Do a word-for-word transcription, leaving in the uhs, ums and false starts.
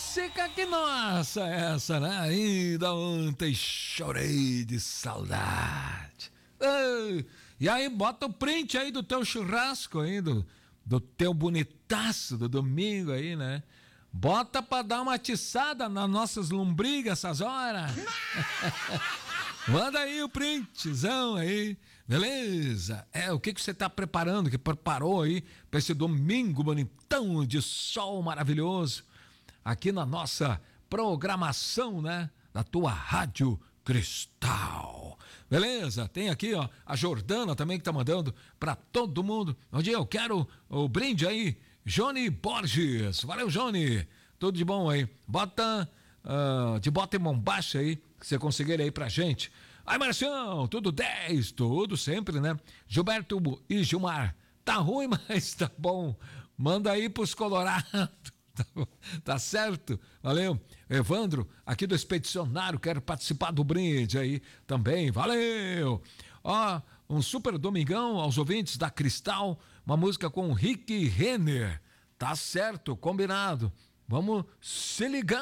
música que nossa essa, né? Ainda ontem chorei de saudade. Ei, e aí bota o print aí do teu churrasco aí, do, do teu bonitaço do domingo aí, né? Bota pra dar uma atiçada nas nossas lombrigas essas horas. Manda aí o printzão aí, beleza? É, o que que você tá preparando, que preparou aí pra esse domingo bonitão de sol maravilhoso aqui na nossa programação, né? Da tua Rádio Cristal. Beleza? Tem aqui, ó, a Jordana também que tá mandando pra todo mundo. Onde eu quero o brinde aí, Johnny Borges. Valeu, Johnny. Tudo de bom aí. Bota uh, de bota e bombacha aí, que você conseguir aí pra gente. Aí, Marcião, tudo dez, tudo sempre, né? Gilberto e Gilmar, tá ruim, mas tá bom. Manda aí pros colorados. Tá certo? Valeu. Evandro, aqui do Expedicionário, quero participar do brinde aí também. Valeu. Ó, um super domingão aos ouvintes da Cristal, uma música com Rick Renner. Tá certo, combinado. Vamos se ligar.